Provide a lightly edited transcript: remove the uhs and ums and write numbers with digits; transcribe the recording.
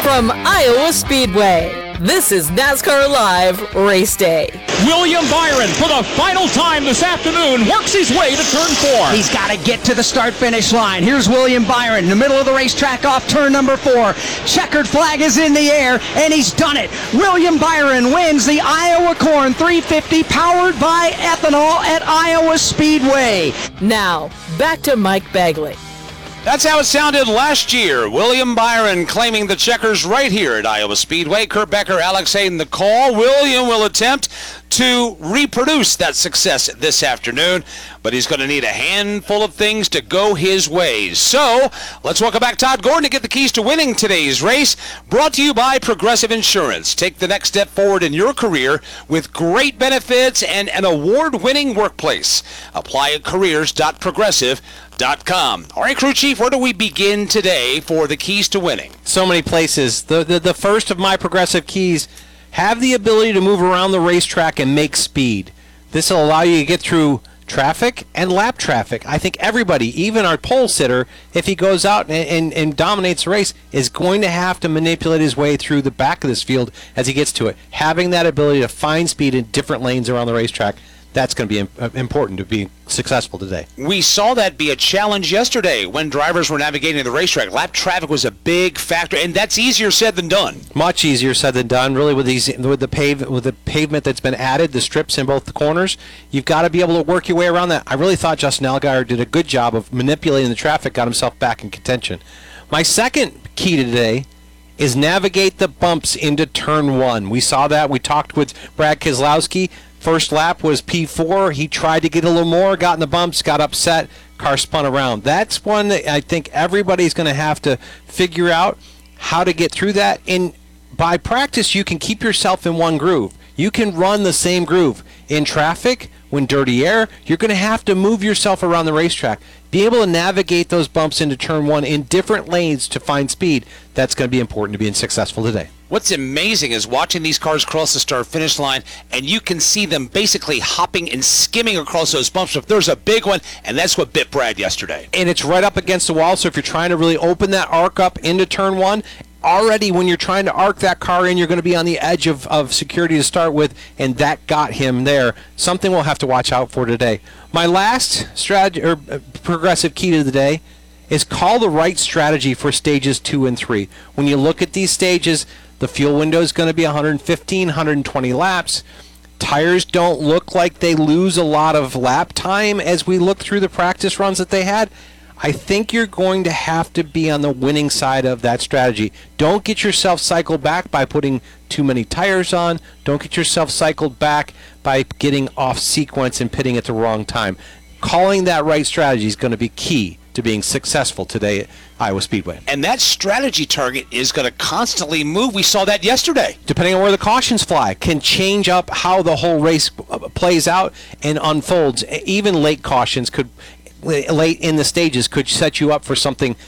From Iowa Speedway, this is NASCAR Live Race Day. William Byron, for the final time this afternoon, works his way to turn 4. He's got to get to the start-finish line. Here's William Byron in the middle of the racetrack off turn number 4. Checkered flag is in the air, and he's done it. William Byron wins the Iowa Corn 350 powered by ethanol at Iowa Speedway. Now, back to Mike Bagley. That's how it sounded last year. William Byron claiming the checkers right here at Iowa Speedway. Kurt Becker, Alex Hayden the call. William will attempt to reproduce that success this afternoon, but he's going to need a handful of things to go his way. So let's welcome back Todd Gordon to get the keys to winning today's race. Brought to you by Progressive Insurance. Take the next step forward in your career with great benefits and an award-winning workplace. Apply at careers.progressive.com. All right, crew chief, where do we begin today for the keys to winning? So many places. The first of my Progressive keys, have the ability to move around the racetrack and make speed. This will allow you to get through traffic and lap traffic. I think everybody, even our pole sitter, if he goes out and dominates the race, is going to have to manipulate his way through the back of this field as he gets to it. Having that ability to find speed in different lanes around the racetrack, that's going to be important to be successful today. We saw that be a challenge yesterday when drivers were navigating the racetrack. Lap traffic was a big factor, and that's easier said than done. Much easier said than done. Really, with the pavement that's been added, the strips in both the corners, you've got to be able to work your way around that. I really thought Justin Allgaier did a good job of manipulating the traffic, got himself back in contention. My second key to today is navigate the bumps into turn 1. We saw that. We talked with Brad Keselowski. First lap was P4. He tried to get a little more, got in the bumps, got upset, car spun around. That's one that I think everybody's going to have to figure out how to get through that. And by practice, you can keep yourself in one groove. You can run the same groove. In traffic, when dirty air, you're going to have to move yourself around the racetrack. Be able to navigate those bumps into turn 1 in different lanes to find speed. That's going to be important to being successful today. What's amazing is watching these cars cross the start-finish line, and you can see them basically hopping and skimming across those bumps. If there's a big one, and that's what bit Brad yesterday. And it's right up against the wall, so if you're trying to really open that arc up into turn 1, already when you're trying to arc that car in, you're going to be on the edge of security to start with, and that got him there. Something we'll have to watch out for today. My last strategy or progressive key to the day is call the right strategy for stages 2 and 3. When you look at these stages, the fuel window is going to be 115, 120 laps. Tires don't look like they lose a lot of lap time as we look through the practice runs that they had. I think you're going to have to be on the winning side of that strategy. Don't get yourself cycled back by putting too many tires on. Don't get yourself cycled back by getting off sequence and pitting at the wrong time. Calling that right strategy is going to be key to being successful today at Iowa Speedway. And that strategy target is going to constantly move. We saw that yesterday. Depending on where the cautions fly, can change up how the whole race plays out and unfolds. Even late cautions late in the stages could set you up for something